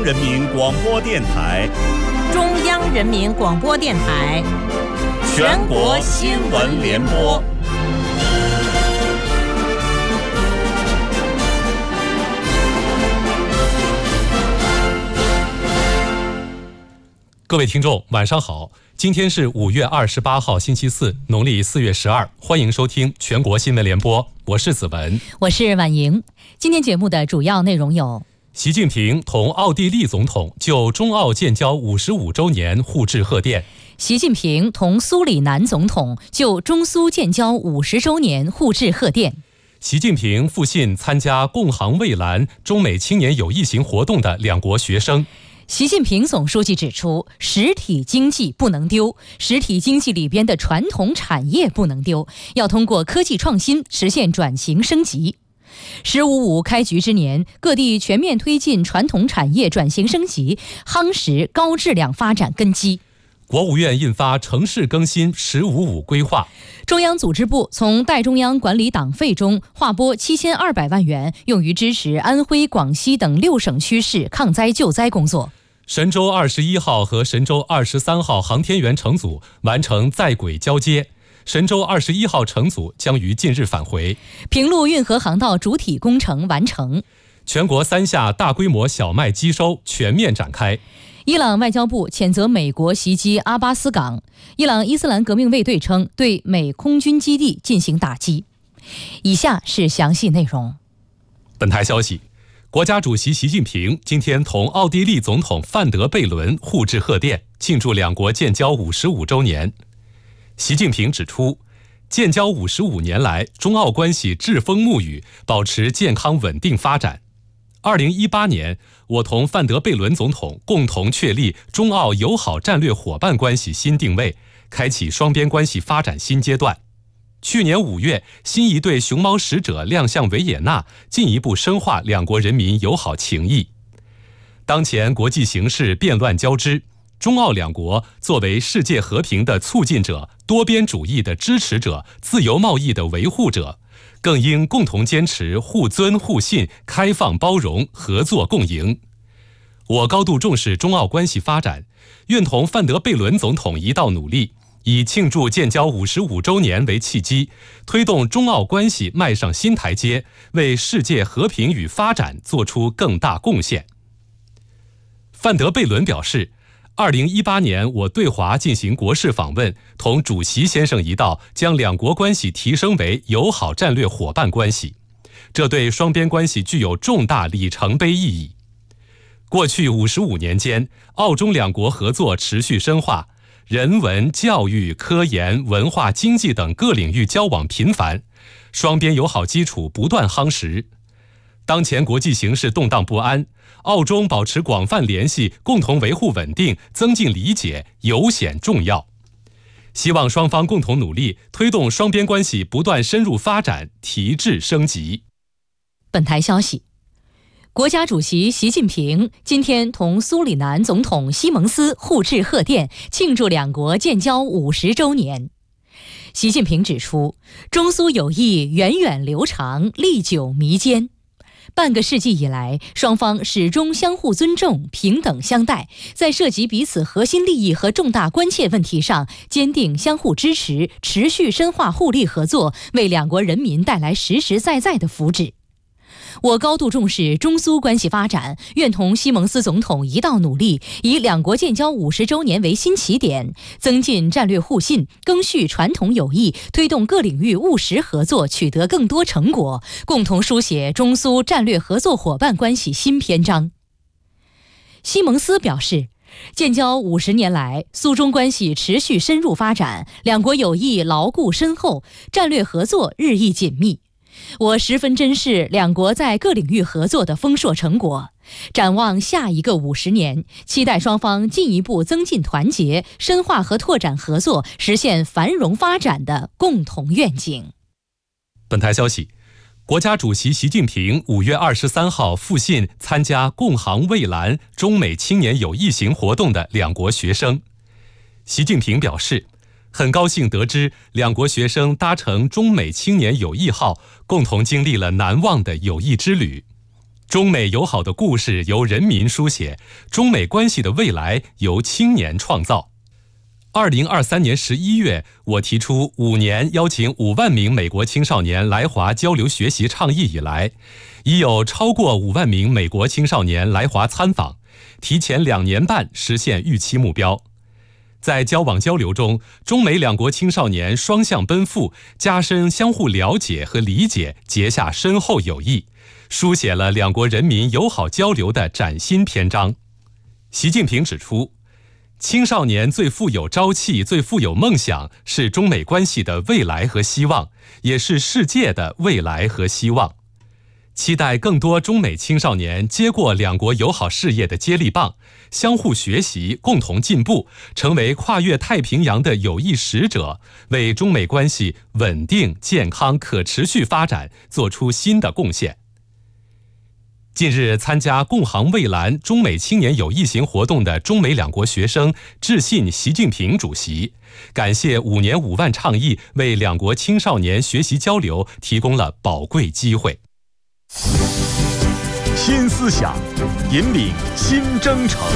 人民广播电台、 中央人民广播电台全国新闻联播。 各位听众，晚上好！今天是5月28号，星期四，农历4月12，欢迎收听全国新闻联播，我是子文， 我是婉莹。今天节目的主要内容有： 习近平同奥地利总统就中奥建交55周年互致贺电； 习近平同苏里南总统就中苏建交50周年互致贺电； 习近平复信参加共航蔚蓝中美青年有益行活动的两国学生。 习近平总书记指出，实体经济不能丢，实体经济里边的传统产业不能丢，要通过科技创新实现转型升级。“15+5”开局之年，各地全面推进传统产业转型升级，夯实高质量发展根基。 国务院印发城市更新“15+5”规划。 中央组织部从代中央管理党费中划拨7200万元，用于支持安徽、广西等6省区市抗灾救灾工作。 神舟21号和神舟23号航天员乘组完成在轨交接，神舟21号乘组将于近日返回。 平陆运河航道主体工程完成。 全国3下大规模小麦机收全面展开。 伊朗外交部谴责美国袭击阿巴斯港，伊朗伊斯兰革命卫队称对美空军基地进行打击。以下是详细内容。 本台消息，国家主席习近平今天同奥地利总统范德贝伦互致贺电，庆祝两国建交55周年。习近平指出，建交55年来，中奥关系栉风沐雨，保持健康稳定发展。2018年，我同范德贝伦总统共同确立中澳友好战略伙伴关系新定位，开启双边关系发展新阶段。去年5月，新一队熊猫使者亮相维也纳，进一步深化两国人民友好情谊。当前国际形势变乱交织，中澳两国作为世界和平的促进者、多边主义的支持者、自由贸易的维护者，更应共同坚持互尊互信、开放包容、合作共赢。我高度重视中澳关系发展，愿同范德贝伦总统一道努力，以庆祝建交55周年为契机，推动中澳关系迈上新台阶，为世界和平与发展做出更大贡献。范德贝伦表示，2018年我对华进行国事访问，同主席先生一道将两国关系提升为友好战略伙伴关系，这对双边关系具有重大里程碑意义。过去55年间，澳中两国合作持续深化，人文、教育、科研、文化、经济等各领域交往频繁，双边友好基础不断夯实。当前国际形势动荡不安，澳中保持广泛联系，共同维护稳定，增进理解，尤显重要。希望双方共同努力，推动双边关系不断深入发展，提质升级。 本台消息，国家主席习近平今天同苏里南总统西蒙斯互致贺电，庆祝两国建交50周年。习近平指出，中苏友谊源远流长，历久弥坚。半个世纪以来，双方始终相互尊重、平等相待，在涉及彼此核心利益和重大关切问题上，坚定相互支持，持续深化互利合作，为两国人民带来实实在在的福祉。我高度重视中苏关系发展，愿同西蒙斯总统一道努力，以两国建交50周年为新起点，增进战略互信，赓续传统友谊，推动各领域务实合作取得更多成果，共同书写中苏战略合作伙伴关系新篇章。西蒙斯表示，建交50年来，苏中关系持续深入发展，两国友谊牢固深厚，战略合作日益紧密。我十分珍视两国在各领域合作的丰硕成果，展望下一个50年，期待双方进一步增进团结，深化和拓展合作，实现繁荣发展的共同愿景。 本台消息，国家主席习近平5月23号复信参加共航蔚蓝中美青年有益行活动的两国学生。习近平表示，很高兴得知两国学生搭乘中美青年友谊号，共同经历了难忘的友谊之旅。 中美友好的故事由人民书写，中美关系的未来由青年创造。2023年11月，我提出5年邀请5万名美国青少年来华交流学习倡议以来，已有超过5万名美国青少年来华参访，提前2年半实现预期目标。在交往交流中，中美两国青少年双向奔赴，加深相互了解和理解，结下深厚友谊，书写了两国人民友好交流的崭新篇章。习近平指出，青少年最富有朝气、最富有梦想，是中美关系的未来和希望，也是世界的未来和希望。期待更多中美青少年接过两国友好事业的接力棒，相互学习，共同进步，成为跨越太平洋的友谊使者，为中美关系稳定、健康、可持续发展做出新的贡献。近日参加共航蔚蓝中美青年友谊行活动的中美两国学生致信习近平主席，感谢5年5万倡议为两国青少年学习交流提供了宝贵机会。 新思想，引领新征程。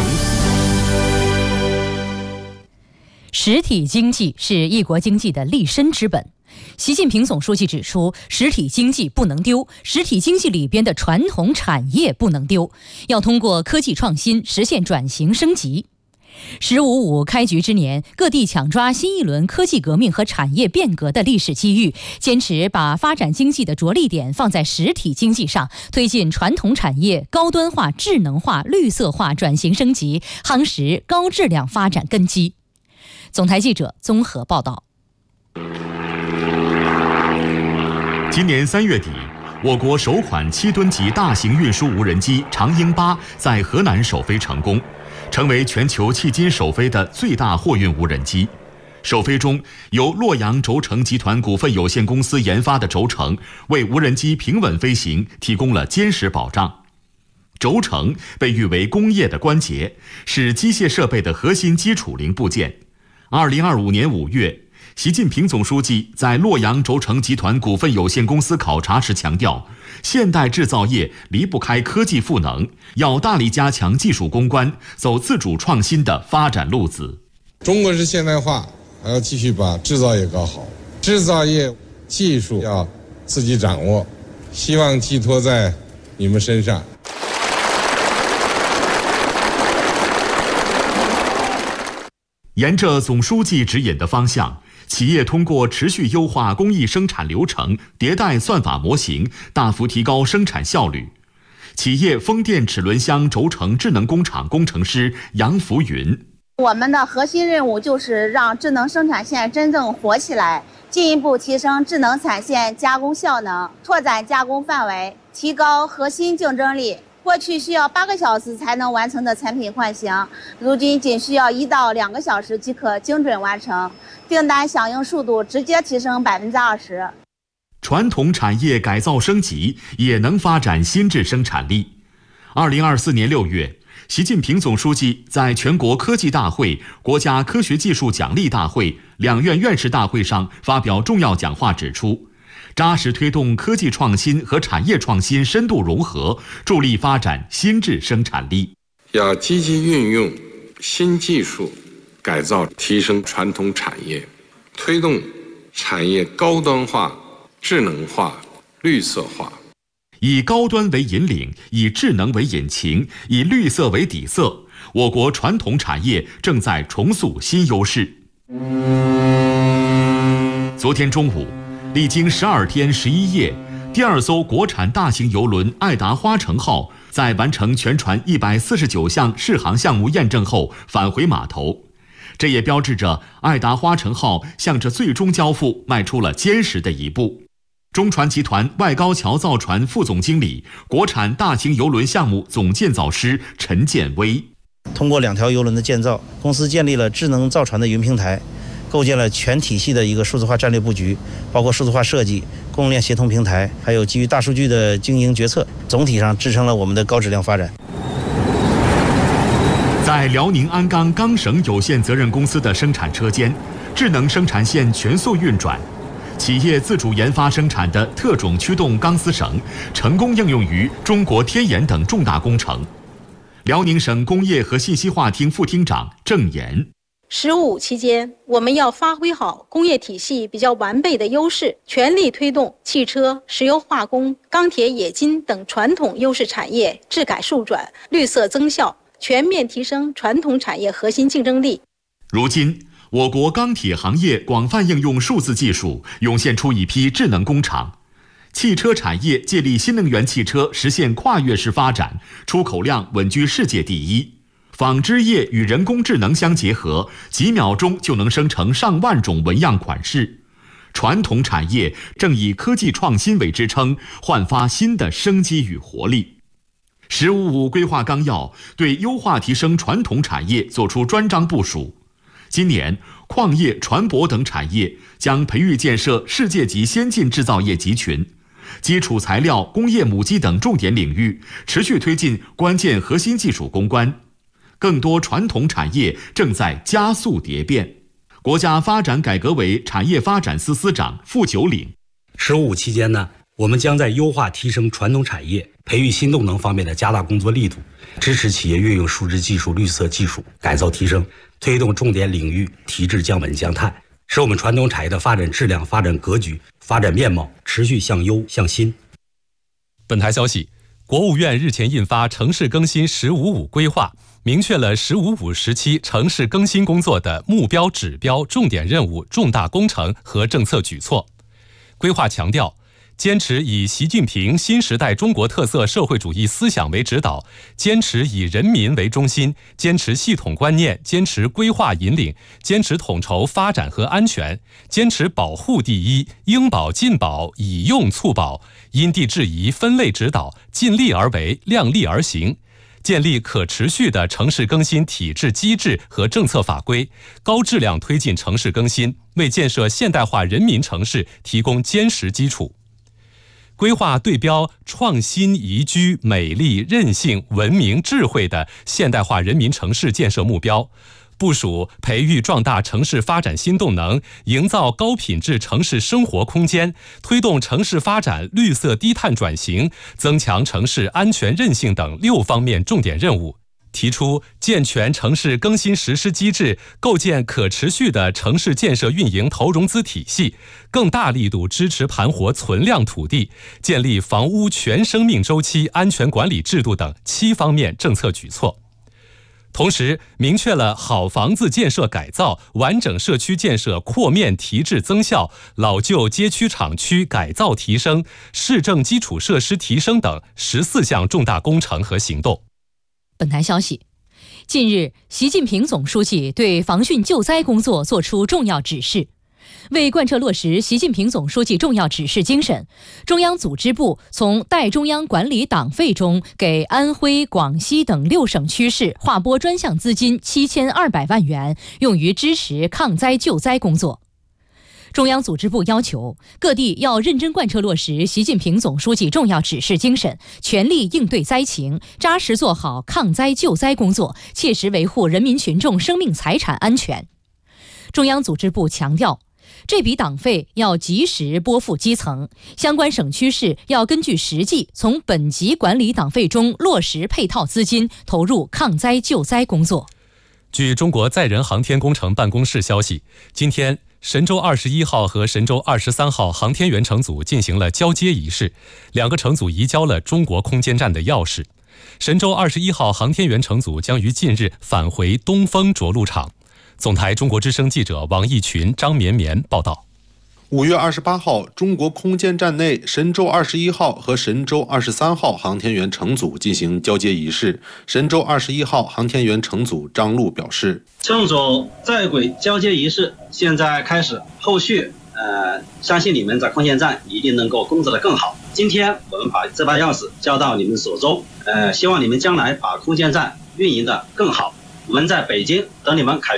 实体经济是一国经济的立身之本。习近平总书记指出，实体经济不能丢，实体经济里边的传统产业不能丢，要通过科技创新实现转型升级。“15+5”开局之年，各地抢抓新一轮科技革命和产业变革的历史机遇，坚持把发展经济的着力点放在实体经济上，推进传统产业高端化、智能化、绿色化转型升级，夯实高质量发展根基。总台记者综合报道。 今年3月底，我国首款7吨级大型运输无人机长鹰8在河南首飞成功，成为全球迄今首飞的最大货运无人机。首飞中，由洛阳轴承集团股份有限公司研发的轴承为无人机平稳飞行提供了坚实保障。轴承被誉为工业的关节，是机械设备的核心基础零部件。2025年5月，习近平总书记在洛阳轴承集团股份有限公司考察时强调，现代制造业离不开科技赋能，要大力加强技术攻关，走自主创新的发展路子。 中国式现代化还要继续把制造业搞好，制造业技术要自己掌握，希望寄托在你们身上。 沿着总书记指引的方向，企业通过持续优化工艺生产流程，迭代算法模型，大幅提高生产效率。企业风电齿轮箱轴承智能工厂工程师杨福云： 我们的核心任务就是让智能生产线真正活起来，进一步提升智能产线加工效能，拓展加工范围，提高核心竞争力。过去需要8个小时才能完成的产品换型，如今仅需要1到2个小时即可精准完成，订单响应速度直接提升20%。 传统产业改造升级也能发展新质生产力。2024年6月，习近平总书记在全国科技大会、国家科学技术奖励大会、两院院士大会上发表重要讲话，指出，扎实推动科技创新和产业创新深度融合，助力发展新质生产力。 要积极运用新技术改造提升传统产业，推动产业高端化、智能化、绿色化。 以高端为引领，以智能为引擎，以绿色为底色，我国传统产业正在重塑新优势。昨天中午，历经12天11夜，第2艘国产大型邮轮爱达花城号在完成全船149项试航项目验证后返回码头，这也标志着爱达花城号向着最终交付迈出了坚实的一步。中船集团外高桥造船副总经理、国产大型邮轮项目总建造师陈建威： 通过2条邮轮的建造，公司建立了智能造船的云平台，构建了全体系的一个数字化战略布局，包括数字化设计、供应链协同平台，还有基于大数据的经营决策，总体上支撑了我们的高质量发展。 在辽宁鞍钢钢绳有限责任公司的生产车间，智能生产线全速运转。 企业自主研发生产的特种驱动钢丝绳成功应用于中国天眼等重大工程。辽宁省工业和信息化厅副厅长郑岩 “15期间，我们要发挥好工业体系比较完备的优势，全力推动汽车、石油化工、钢铁、冶金等传统优势产业质改数转、绿色增效，全面提升传统产业核心竞争力。” 如今，我国钢铁行业广泛应用数字技术，涌现出一批智能工厂。汽车产业借力新能源汽车实现跨越式发展，出口量稳居世界第一。纺织业与人工智能相结合，几秒钟就能生成上万种纹样款式。传统产业正以科技创新为支撑，焕发新的生机与活力。“15+5”规划纲要对优化提升传统产业作出专章部署。今年，矿业、船舶等产业将培育建设世界级先进制造业集群，基础材料、工业母机等重点领域持续推进关键核心技术攻关。更多传统产业正在加速蝶变。国家发展改革委产业发展司司长傅九岭 ，15期间呢，我们将在优化提升传统产业、培育新动能方面的加大工作力度，支持企业运用数字技术、绿色技术改造提升，推动重点领域提质降本降碳，使我们传统产业的发展质量、发展格局、发展面貌持续向优向新。 本台消息，国务院日前印发城市更新“15+5”规划，明确了“15+5”时期城市更新工作的目标、指标、重点任务、重大工程和政策举措。规划强调，坚持以习近平新时代中国特色社会主义思想为指导，坚持以人民为中心，坚持系统观念，坚持规划引领，坚持统筹发展和安全，坚持保护第一，应保尽保，以用促保，因地制宜分类指导，尽力而为，量力而行，建立可持续的城市更新体制机制和政策法规，高质量推进城市更新，为建设现代化人民城市提供坚实基础。规划对标创新、宜居、美丽、韧性、文明、智慧的现代化人民城市建设目标，部署培育壮大城市发展新动能，营造高品质城市生活空间，推动城市发展绿色低碳转型，增强城市安全韧性等6方面重点任务。提出健全城市更新实施机制，构建可持续的城市建设运营投融资体系，更大力度支持盘活存量土地，建立房屋全生命周期安全管理制度等7方面政策举措。同时，明确了好房子建设改造、完整社区建设扩面提质增效、老旧街区厂区改造提升、市政基础设施提升等14项重大工程和行动。 本台消息，近日，习近平总书记对防汛救灾工作作出重要指示。为贯彻落实习近平总书记重要指示精神，中央组织部从代中央管理党费中给安徽、广西等6省区市划拨专项资金7200万元，用于支持抗灾救灾工作。中央组织部要求各地要认真贯彻落实习近平总书记重要指示精神，全力应对灾情，扎实做好抗灾救灾工作，切实维护人民群众生命财产安全。中央组织部强调，这笔党费要及时拨付基层，相关省区市要根据实际从本级管理党费中落实配套资金，投入抗灾救灾工作。 据中国载人航天工程办公室消息，今天神舟21号和神舟23号航天员乘组进行了交接仪式，2个乘组移交了中国空间站的钥匙。神舟21号航天员乘组将于近日返回东风着陆场。总台中国之声记者王毅群、张绵绵报道。 5月28号，中国空间站内神舟21号和神舟23号航天员乘组进行交接仪式。神舟21号航天员乘组张陆表示， 乘组在轨交接仪式现在开始，后续相信你们在空间站一定能够工作得更好。今天我们把这把钥匙交到你们手中，希望你们将来把空间站运营得更好。我们在北京等你们凯旋。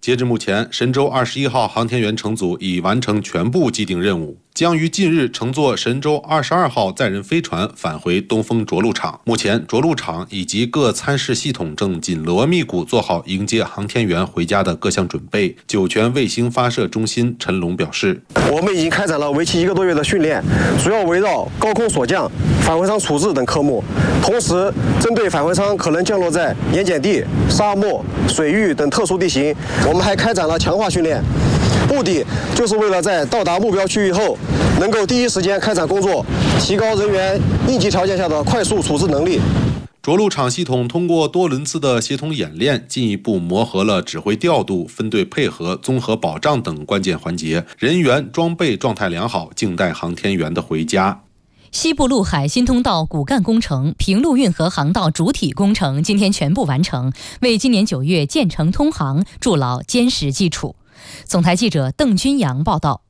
截至目前，神舟21号航天员乘组已完成全部既定任务，将于近日乘坐神舟22号载人飞船返回东风着陆场。目前，着陆场以及各参试系统正紧锣密鼓做好迎接航天员回家的各项准备。酒泉卫星发射中心陈龙表示， 我们已经开展了为期1个多月的训练，主要围绕高空锁降、返回舱处置等科目，同时针对返回舱可能降落在盐碱地、沙漠、水域等特殊地形，我们还开展了强化训练，目的就是为了在到达目标区域后，能够第一时间开展工作，提高人员应急条件下的快速处置能力。 着陆场系统通过多轮次的协同演练，进一步磨合了指挥调度、分队配合、综合保障等关键环节，人员装备状态良好，静待航天员的回家。 西部陆海新通道骨干工程、平陆运河航道主体工程今天全部完成，为今年9月建成通航筑牢坚实基础。总台记者邓君阳报道。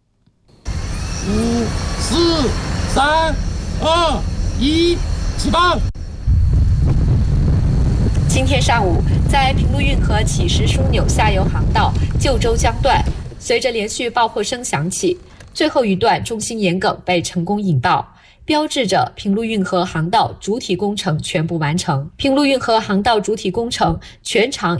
5、4、3、2、1，起放！ 今天上午，在平陆运河起石枢纽下游航道旧州江段，随着连续爆破声响起，最后一段中心沿梗被成功引爆，标志着平陆运河航道主体工程全部完成。平陆运河航道主体工程全长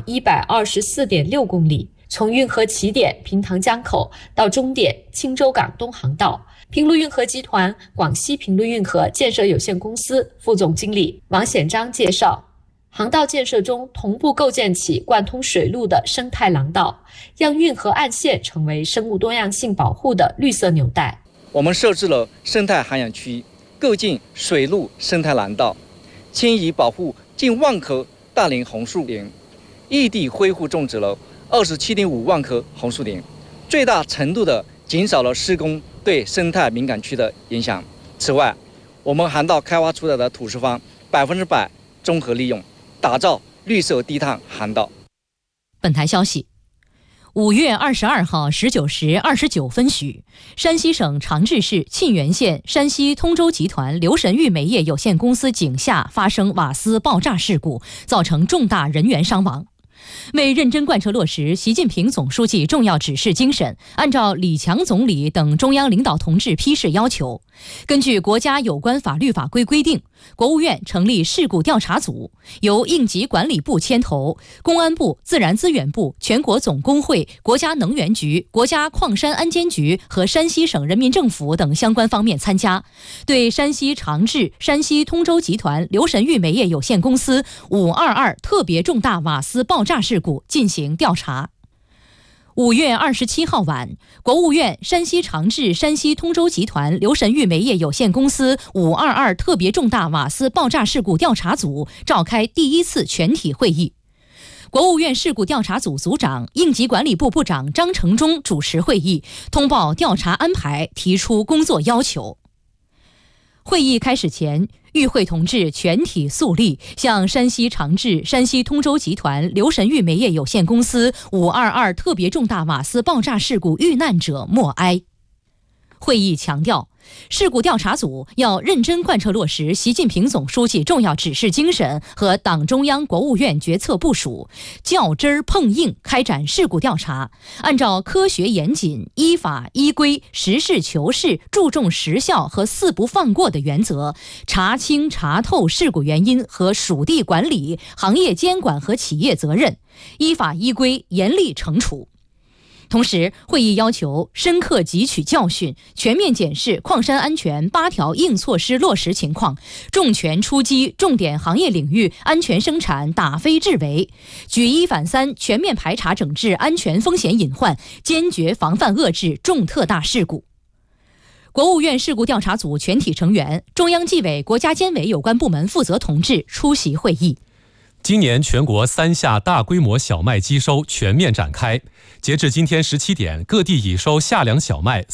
124.6公里，从运河起点平塘江口到终点青州港东航道。平陆运河集团广西平陆运河建设有限公司副总经理王显章介绍，航道建设中同步构建起贯通水路的生态廊道，让运河岸线成为生物多样性保护的绿色纽带。 我们设置了生态涵养区，构建水陆生态廊道，迁移保护近万棵大龄红树林，异地恢复种植了27.5万棵红树林，最大程度地减少了施工对生态敏感区的影响。此外，我们航道开发出来的土石方100%综合利用，打造绿色低碳航道。 本台消息，5月22号19时29分许，山西省长治市沁源县山西通州集团刘神玉煤业有限公司井下发生瓦斯爆炸事故，造成重大人员伤亡。为认真贯彻落实习近平总书记重要指示精神，按照李强总理等中央领导同志批示要求，根据国家有关法律法规规定，国务院成立事故调查组，由应急管理部牵头，公安部、自然资源部、全国总工会、国家能源局、国家矿山安监局和山西省人民政府等相关方面参加，对山西长治、山西通州集团刘神玉煤业有限公司522特别重大瓦斯爆炸事故进行调查。5月27号晚，国务院山西长治山西通州集团刘神玉煤业有限公司522特别重大瓦斯爆炸事故调查组召开第1次全体会议。国务院事故调查组组长、应急管理部部长张成忠主持会议，通报调查安排，提出工作要求。会议开始前，与会同志全体肃立，向山西长治山西通州集团刘神玉煤业有限公司522特别重大瓦斯爆炸事故遇难者默哀。会议强调，事故调查组要认真贯彻落实习近平总书记重要指示精神和党中央国务院决策部署，较真儿碰硬开展事故调查，按照科学严谨、依法依规、实事求是、注重实效和4不放过的原则，查清查透事故原因和属地管理、行业监管和企业责任，依法依规严厉惩处。同时，会议要求深刻汲取教训，全面检视矿山安全8条硬措施落实情况，重拳出击重点行业领域安全生产打非治为，举1反3，全面排查整治安全风险隐患，坚决防范遏制重特大事故。国务院事故调查组全体成员、中央纪委、国家监委有关部门负责同志出席会议。 今年全国3下大规模小麦机收全面展开，截至今天17点，各地已收夏粮小麦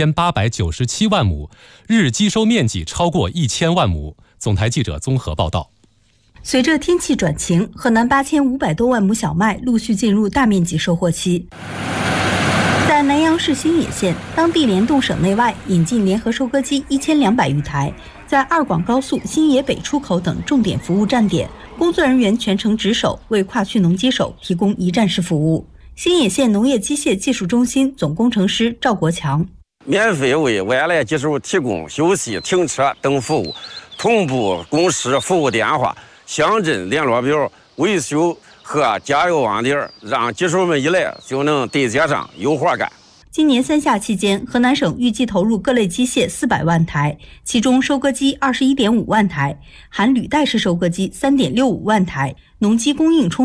4897万亩，日机收面积超过1000万亩。总台记者综合报道。 随着天气转晴，河南8500多万亩小麦陆续进入大面积收获期。在南阳市新野县，当地联动省内外引进联合收割机1200余台，在2广高速新野北出口等重点服务站点，工作人员全程值守，为跨区农机手提供一站式服务。 新野县农业机械技术中心总工程师赵国强。 免费为外来技术提供休息、停车等服务，同步公示服务电话、乡镇联络表、维修和加油网点，让技术们一来就能对接上有活干。 今年3夏期间，河南省预计投入各类机械400万台，其中收割机21.5万台，含履带式收割机3.65万台，农机供应充